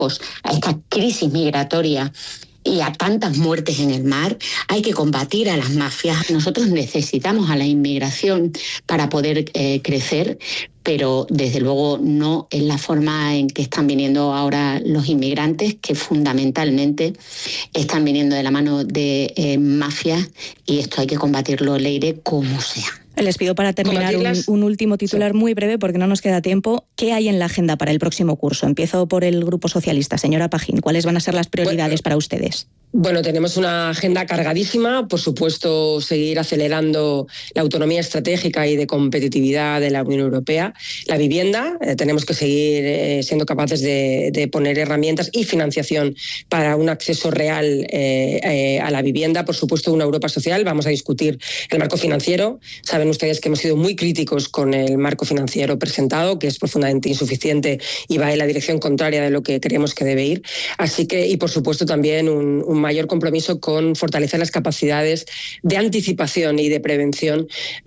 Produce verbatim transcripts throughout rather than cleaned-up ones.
a esta crisis migratoria y a tantas muertes en el mar, hay que combatir a las mafias. Nosotros necesitamos a la inmigración para poder eh, crecer, pero desde luego no en la forma en que están viniendo ahora los inmigrantes, que fundamentalmente están viniendo de la mano de eh, mafias, y esto hay que combatirlo, Leire, como sea. Les pido para terminar un, un último titular muy breve porque no nos queda tiempo. ¿Qué hay en la agenda para el próximo curso? Empiezo por el Grupo Socialista. Señora Pajín, ¿cuáles van a ser las prioridades bueno, para ustedes? Bueno, tenemos una agenda cargadísima. Por supuesto, seguir acelerando la autonomía estratégica y de competitividad de la Unión Europea. La vivienda, eh, tenemos que seguir eh, siendo capaces de, de poner herramientas y financiación para un acceso real eh, eh, a la vivienda. Por supuesto, una Europa social. Vamos a discutir el marco financiero. Saben ustedes que hemos sido muy críticos con el marco financiero presentado, que es profundamente insuficiente y va en la dirección contraria de lo que creemos que debe ir. Así que, y por supuesto también un, un mayor compromiso con fortalecer las capacidades de anticipación y de prevención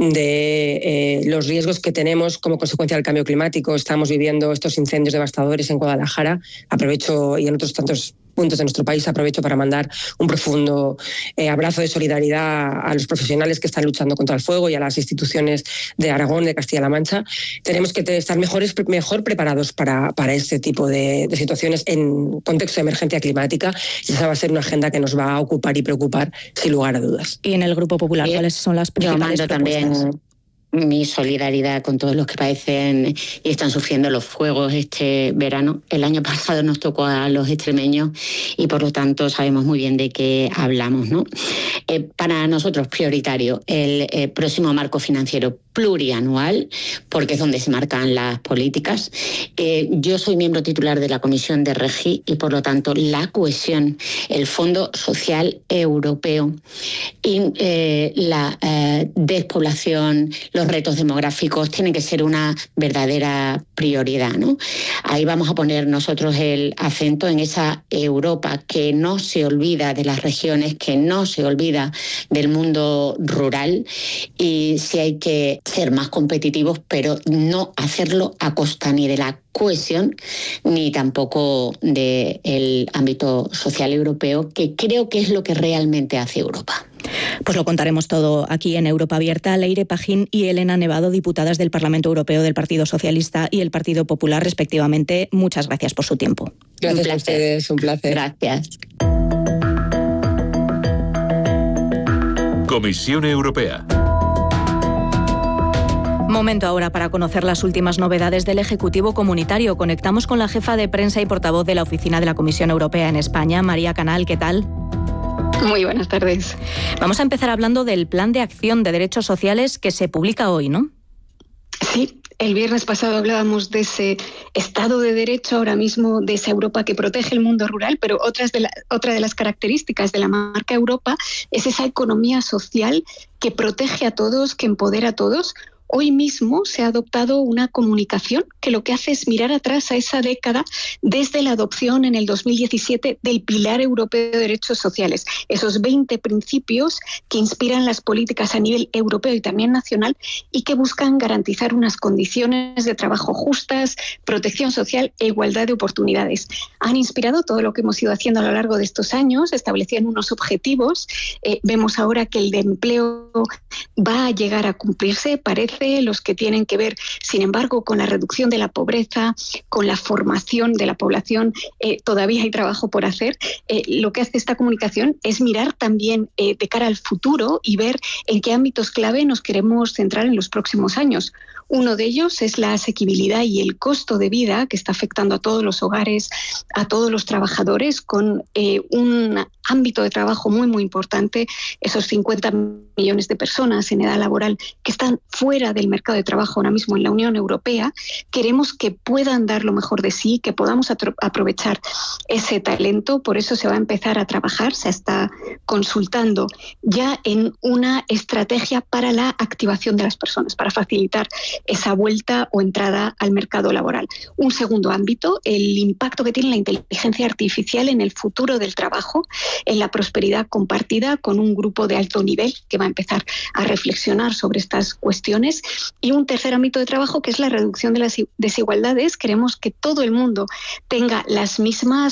de eh, los riesgos que tenemos como consecuencia del cambio climático. Estamos viviendo estos incendios devastadores en Guadalajara. Aprovecho, y en otros tantos puntos de nuestro país, aprovecho para mandar un profundo eh, abrazo de solidaridad a los profesionales que están luchando contra el fuego y a las instituciones de Aragón, de Castilla-La Mancha. Tenemos que estar mejores, mejor preparados para, para este tipo de, de situaciones en contexto de emergencia climática, y esa va a ser una agenda que nos va a ocupar y preocupar sin lugar a dudas. Y en el Grupo Popular, ¿cuáles son las principales Yo mando propuestas? También mi solidaridad con todos los que padecen y están sufriendo los fuegos este verano. El año pasado nos tocó a los extremeños y por lo tanto sabemos muy bien de qué hablamos, ¿no? Eh, para nosotros prioritario el eh, próximo marco financiero plurianual, porque es donde se marcan las políticas. Eh, yo soy miembro titular de la Comisión de Regi y por lo tanto la cohesión, el Fondo Social Europeo y eh, la eh, despoblación, los retos demográficos tienen que ser una verdadera prioridad, ¿no? Ahí vamos a poner nosotros el acento en esa Europa que no se olvida de las regiones, que no se olvida del mundo rural, y si hay que ser más competitivos, pero no hacerlo a costa ni de la cohesión ni tampoco del ámbito social europeo, que creo que es lo que realmente hace Europa. Pues lo contaremos todo aquí en Europa Abierta. Leire Pajín y Elena Nevado, diputadas del Parlamento Europeo del Partido Socialista y el Partido Popular, respectivamente. Muchas gracias por su tiempo. Gracias a ustedes, un placer. Gracias. Comisión Europea. Momento ahora para conocer las últimas novedades del Ejecutivo Comunitario. Conectamos con la jefa de prensa y portavoz de la Oficina de la Comisión Europea en España, María Canal. ¿Qué tal? Muy buenas tardes. Vamos a empezar hablando del Plan de Acción de Derechos Sociales que se publica hoy, ¿no? Sí. El viernes pasado hablábamos de ese Estado de Derecho, ahora mismo de esa Europa que protege el mundo rural, pero otras de la, otra de las características de la marca Europa es esa economía social que protege a todos, que empodera a todos. Hoy mismo se ha adoptado una comunicación que lo que hace es mirar atrás a esa década desde la adopción en el dos mil diecisiete del Pilar Europeo de Derechos Sociales. Esos veinte principios que inspiran las políticas a nivel europeo y también nacional y que buscan garantizar unas condiciones de trabajo justas, protección social e igualdad de oportunidades. Han inspirado todo lo que hemos ido haciendo a lo largo de estos años, establecían unos objetivos. Eh, vemos ahora que el de empleo va a llegar a cumplirse, parece, los que tienen que ver, sin embargo, con la reducción de la pobreza, con la formación de la población, eh, todavía hay trabajo por hacer. Eh, lo que hace esta comunicación es mirar también eh, de cara al futuro y ver en qué ámbitos clave nos queremos centrar en los próximos años. Uno de ellos es la asequibilidad y el costo de vida que está afectando a todos los hogares, a todos los trabajadores, con eh, un ámbito de trabajo muy, muy importante, esos cincuenta millones de personas en edad laboral que están fuera del mercado de trabajo ahora mismo en la Unión Europea. Queremos que puedan dar lo mejor de sí, que podamos atro- aprovechar ese talento. Por eso se va a empezar a trabajar, se está consultando ya en una estrategia para la activación de las personas, para facilitar esa vuelta o entrada al mercado laboral. Un segundo ámbito, el impacto que tiene la inteligencia artificial en el futuro del trabajo, en la prosperidad compartida, con un grupo de alto nivel que va a empezar a reflexionar sobre estas cuestiones. Y un tercer ámbito de trabajo que es la reducción de las desigualdades. Queremos que todo el mundo tenga las mismas